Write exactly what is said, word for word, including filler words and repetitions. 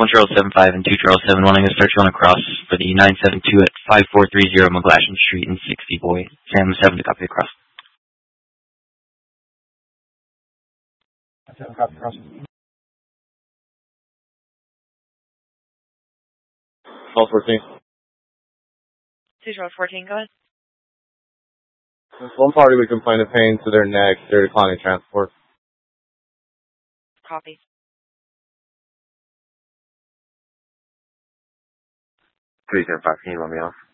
one zero seven five and two zero seven, wanting to start you on a cross for the nine seven two at five four three zero McGlashan Street in sixty Boy. Sam seven to copy the cross. seven copy cross. twelve fourteen. two zero fourteen, go ahead. There's one party we complain of pain to their neck. They're declining transport. Copy. three zero five, can you let me off?